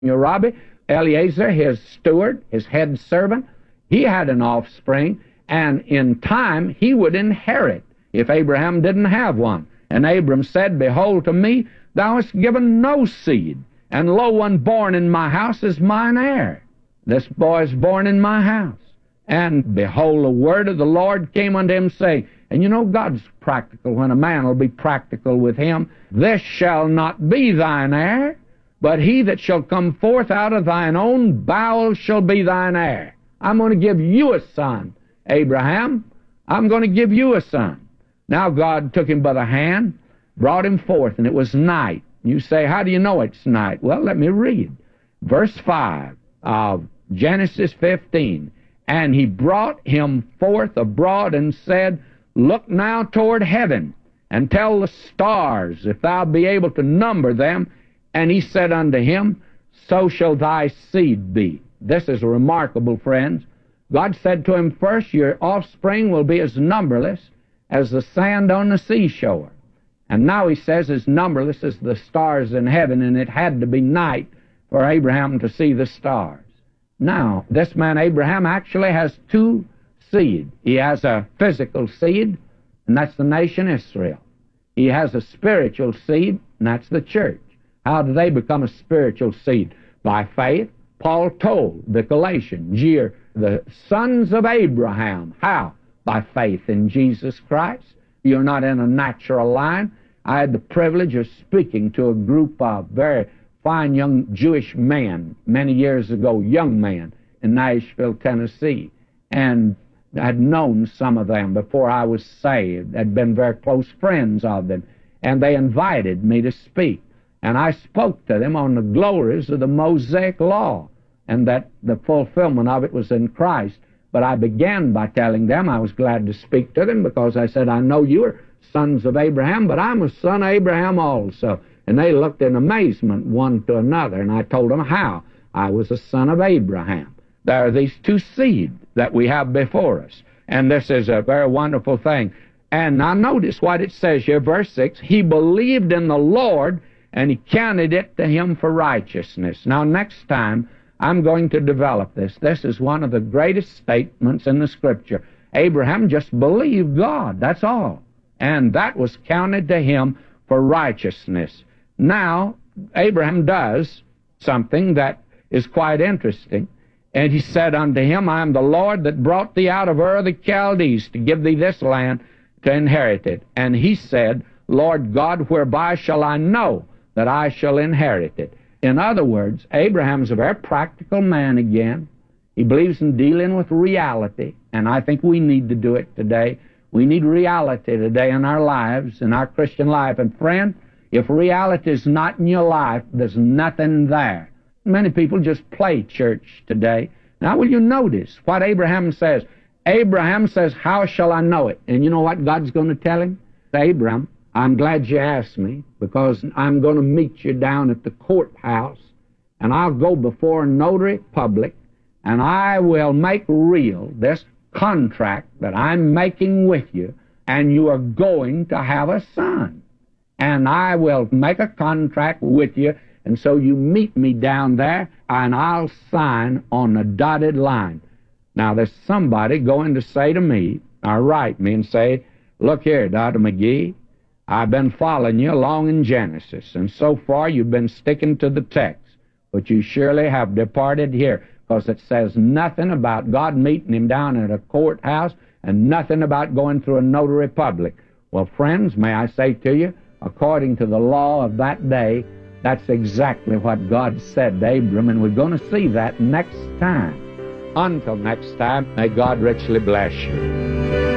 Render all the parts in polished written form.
Robbie, Eliezer, his steward, his head servant, he had an offspring, and in time he would inherit if Abraham didn't have one. And Abram said, Behold, to me thou hast given no seed, and lo, one born in my house is mine heir. This boy is born in my house. And behold, the word of the Lord came unto him, saying, and you know God's practical when a man will be practical with him, This shall not be thine heir, but he that shall come forth out of thine own bowels shall be thine heir. I'm going to give you a son, Abraham. I'm going to give you a son. Now God took him by the hand, brought him forth, and it was night. You say, how do you know it's night? Well, let me read. Verse 5 of Genesis 15. And he brought him forth abroad and said, Look now toward heaven, and tell the stars, if thou be able to number them. And he said unto him, So shall thy seed be. This is remarkable, friends. God said to him first, Your offspring will be as numberless as the sand on the seashore. And now he says, as numberless as the stars in heaven, and it had to be night for Abraham to see the stars. Now, this man Abraham actually has two seed. He has a physical seed, and that's the nation Israel. He has a spiritual seed, and that's the church. How do they become a spiritual seed? By faith. Paul told the Galatians, You're the sons of Abraham. How? By faith in Jesus Christ. You're not in a natural line. I had the privilege of speaking to a group of very fine young Jewish men many years ago, young men in Nashville, Tennessee, and I'd known some of them before I was saved. I'd been very close friends of them, and they invited me to speak. And I spoke to them on the glories of the Mosaic Law, and that the fulfillment of it was in Christ. But I began by telling them I was glad to speak to them, because I said, I know you are sons of Abraham, but I'm a son of Abraham also. And they looked in amazement one to another, and I told them how I was a son of Abraham. There are these two seeds that we have before us, and this is a very wonderful thing. And now notice what it says here, verse 6, He believed in the Lord, and He counted it to him for righteousness. Now next time, I'm going to develop this. This is one of the greatest statements in the Scripture. Abraham just believed God, that's all. And that was counted to him for righteousness. Now, Abraham does something that is quite interesting. And he said unto him, I am the Lord that brought thee out of Ur of the Chaldees to give thee this land to inherit it. And he said, Lord God, whereby shall I know that I shall inherit it? In other words, Abraham's a very practical man again. He believes in dealing with reality, and I think we need to do it today. We need reality today in our lives, in our Christian life. And friend, if reality is not in your life, there's nothing there. Many people just play church today. Now, will you notice what Abraham says? Abraham says, how shall I know it? And you know what God's going to tell him? Abraham, I'm glad you asked me, because I'm going to meet you down at the courthouse, and I'll go before a notary public, and I will make real this contract that I'm making with you, and you are going to have a son. And I will make a contract with you, and so you meet me down there, and I'll sign on a dotted line. Now, there's somebody going to say to me, or write me and say, look here, Dr. McGee, I've been following you along in Genesis, and so far you've been sticking to the text, but you surely have departed here, because it says nothing about God meeting him down at a courthouse and nothing about going through a notary public. Well, friends, may I say to you, according to the law of that day, that's exactly what God said to Abram, and we're going to see that next time. Until next time, may God richly bless you.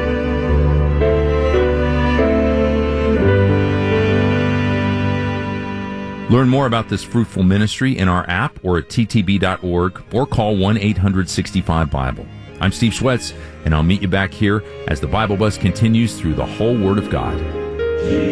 Learn more about this fruitful ministry in our app or at ttb.org, or call 1-865-BIBLE. I'm Steve Schwetz, and I'll meet you back here as the Bible Bus continues through the whole Word of God.